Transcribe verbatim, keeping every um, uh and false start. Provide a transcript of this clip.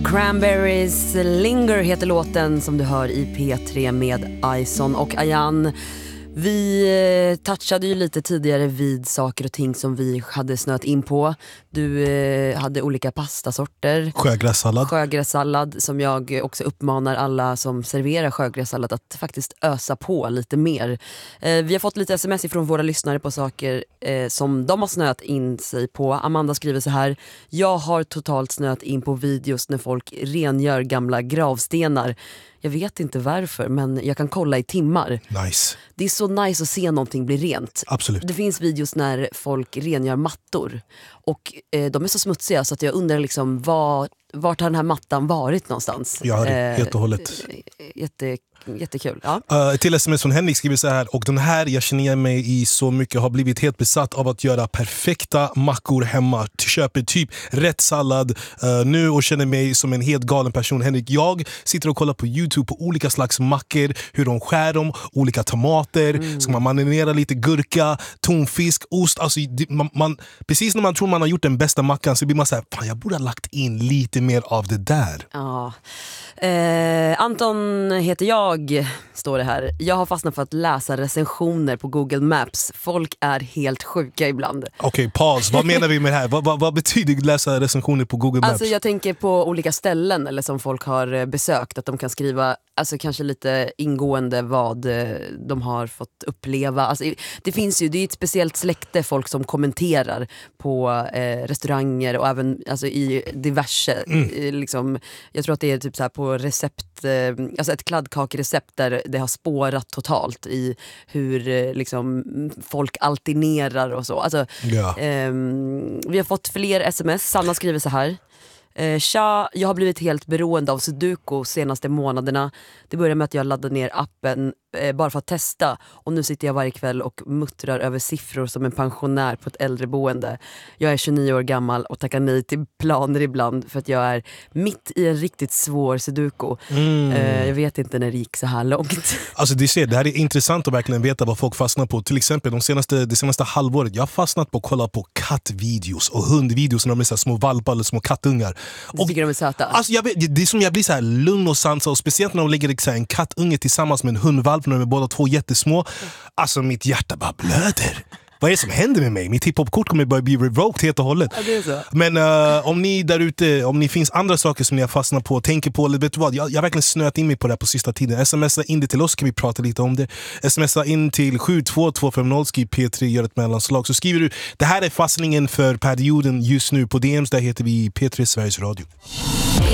Cranberries Linger heter låten som du hör i P tre med Ison och Ayan. Vi touchade ju lite tidigare vid saker och ting som vi hade snöat in på. Du eh, hade olika pastasorter. Sjögrässallad. Sjögrässallad som jag också uppmanar alla som serverar sjögrässallad att faktiskt ösa på lite mer. Eh, vi har fått lite sms ifrån våra lyssnare på saker eh, som de har snöat in sig på. Amanda skriver så här: jag har totalt snöat in på videos när folk rengör gamla gravstenar. Jag vet inte varför, men jag kan kolla i timmar. Nice. Det är så nice att se någonting bli rent. Absolut. Det finns videos när folk rengör mattor. Och eh, de är så smutsiga så att jag undrar liksom var, vart har den här mattan varit någonstans? Jag har det, eh, helt och hållet. Jätte, jättekul. Ja. Uh, till sms från Henrik skriver så här: och den här, jag känner igen mig i så mycket, har blivit helt besatt av att göra perfekta mackor hemma. Köper typ rätt sallad uh, nu och känner mig som en helt galen person. Henrik, jag sitter och kollar på YouTube på olika slags mackor, hur de skär dem, olika tomater, mm. ska man marinera lite gurka, tonfisk, ost. Alltså, man, man, precis när man tror man har gjort den bästa mackan så blir man så här: fan, jag borde ha lagt in lite mer av det där. Ja. Eh, Anton heter jag, står det här. Jag har fastnat för att läsa recensioner på Google Maps. Folk är helt sjuka ibland. Okej, okay, paus. Vad menar vi med det här? Vad, vad, vad betyder läsa recensioner på Google Maps? Alltså jag tänker på olika ställen eller som folk har besökt, att de kan skriva alltså kanske lite ingående vad de har fått uppleva. Alltså, det finns ju, det är ett speciellt släkte folk som kommenterar på eh, restauranger och även alltså, i diverse mm. liksom, jag tror att det är typ så här på recept, eh, alltså ett kladdkakerecept där det har spårat totalt i hur eh, liksom, folk altinerar och så. Alltså, ja. eh, vi har fått fler sms. Sanna skriver så här: Eh, tja, jag har blivit helt beroende av Sudoku senaste månaderna. Det började med att jag laddade ner appen eh, bara för att testa. Och nu sitter jag varje kväll och muttrar över siffror som en pensionär på ett äldreboende. Jag är tjugonio år gammal och tackar nej till planer ibland för att jag är mitt i en riktigt svår Sudoku. Mm. Eh, jag vet inte när det gick så här långt. Alltså det, ser, det här är intressant att verkligen veta vad folk fastnar på. Till exempel de senaste, det senaste halvåret, jag har fastnat på att kolla på kattvideos och hundvideos när de är så små valpar eller små kattungar. Du tycker de är söta? Alltså jag vet, det är som jag blir så här lugn och sansad, och speciellt när de lägger så här, en kattunge tillsammans med en hundvalp när de är båda två jättesmå. Alltså mitt hjärta bara blöder. Vad är det som händer med mig? Mitt hiphopkort kommer bara bli revoked helt och hållet. Ja, det är så. Men uh, om ni där ute, om ni finns andra saker som ni har fastnat på, tänker på, eller vet du vad, jag, jag har verkligen snöat in mig på det här på sista tiden. Smsa in det till oss, kan vi prata lite om det. Smsa in till sju två två fem noll, skriv P tre, gör ett mellanslag. Så skriver du, det här är fastningen för perioden just nu på D Ms, där heter vi P tre Sveriges Radio.